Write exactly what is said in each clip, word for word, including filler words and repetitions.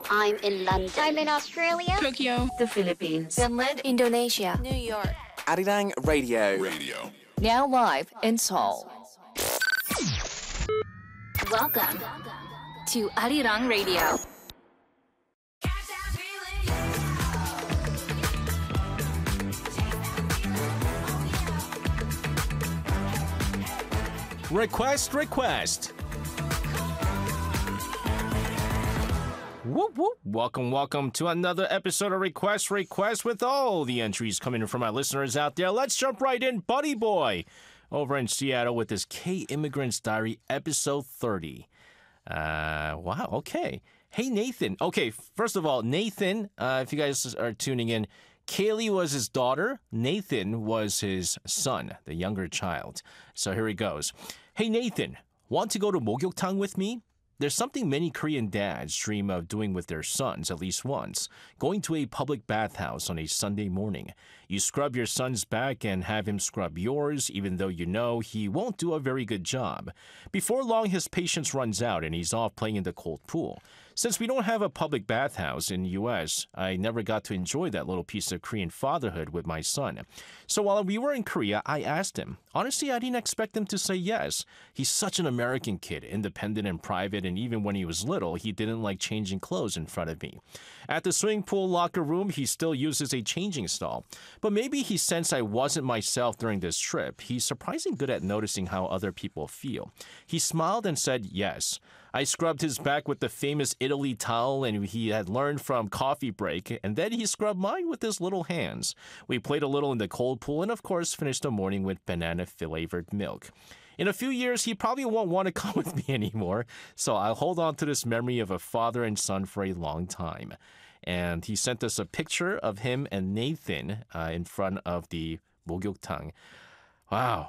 I'm in London. I'm in Australia. Tokyo. The Philippines. Finland. Indonesia. New York. Arirang Radio. Radio. Now live in Seoul. Welcome to Arirang Radio. Request, request. Whoop, whoop. Welcome, welcome to another episode of Request, Request with all the entries coming from our listeners out there. Let's jump right in. Buddy Boy over in Seattle with his K-Immigrant's Diary, episode thirty. Uh, wow, okay. Hey, Nathan. Okay, first of all, Nathan, uh, if you guys are tuning in, Kaylee was his daughter. Nathan was his son, the younger child. So here he goes. Hey, Nathan, want to go to Mogyokdang with me? There's something many Korean dads dream of doing with their sons at least once, going to a public bathhouse on a Sunday morning. You scrub your son's back and have him scrub yours, even though you know he won't do a very good job. Before long, his patience runs out and he's off playing in the cold pool. Since we don't have a public bathhouse in the U S, I never got to enjoy that little piece of Korean fatherhood with my son. So while we were in Korea, I asked him. Honestly, I didn't expect him to say yes. He's such an American kid, independent and private, and even when he was little, he didn't like changing clothes in front of me. At the swimming pool locker room, he still uses a changing stall. But maybe he sensed I wasn't myself during this trip. He's surprisingly good at noticing how other people feel. He smiled and said yes. I scrubbed his back with the famous Italy towel and he had learned from Coffee Break, and then he scrubbed mine with his little hands. We played a little in the cold pool and, of course, finished the morning with banana-flavored milk. In a few years, he probably won't want to come with me anymore, so I'll hold on to this memory of a father and son for a long time. And he sent us a picture of him and Nathan uh, in front of the Mogyokdang. Wow.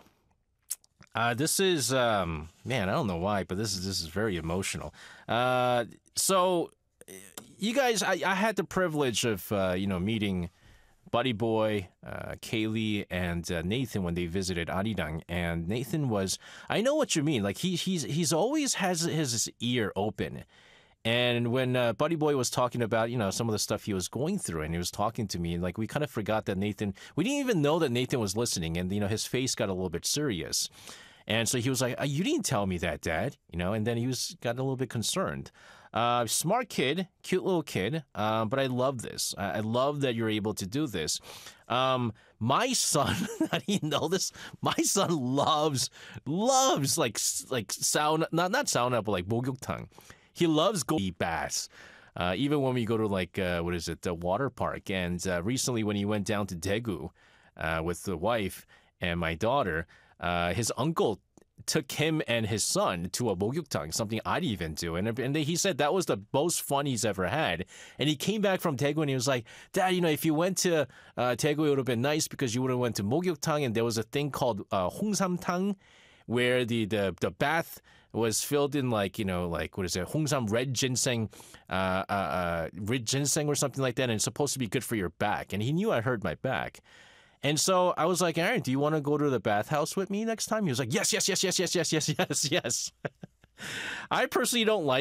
Uh, this is, um, man, I don't know why, but this is this is very emotional. Uh, so, you guys, I, I had the privilege of, uh, you know, meeting Buddy Boy, uh, Kaylee, and uh, Nathan when they visited Arirang. And Nathan was, I know what you mean. Like, he he's he's always has his ear open. And when uh, Buddy Boy was talking about, you know, some of the stuff he was going through, and he was talking to me, like, we kind of forgot that Nathan, we didn't even know that Nathan was listening, and, you know, his face got a little bit serious. And so he was like, you didn't tell me that, Dad, you know, and then he was got a little bit concerned. Uh, smart kid, cute little kid, uh, but I love this. I, I love that you're able to do this. Um, my son, I didn't know this, my son loves, loves, like, like sauna, not, not sauna, but like Mogyokdang. He loves going to baths. Uh, even when we go to, like, uh, what is it, the water park. And uh, recently when he went down to Daegu uh, with the wife and my daughter, uh, his uncle took him and his son to a Mogyokdang, something I didn't even do. And, and he said that was the most fun he's ever had. And he came back from Daegu and he was like, Dad, you know, if you went to uh, Daegu, it would have been nice because you would have went to Mogyokdang. And there was a thing called uh, Hongsamtang, where the, the, the bath was filled in, like, you know, like, what is it, Hongsam red ginseng, uh, uh, uh, red ginseng or something like that, and it's supposed to be good for your back. And he knew I hurt my back. And so I was like, Aaron, do you want to go to the bathhouse with me next time? He was like, yes, yes, yes, yes, yes, yes, yes, yes, yes. I personally don't like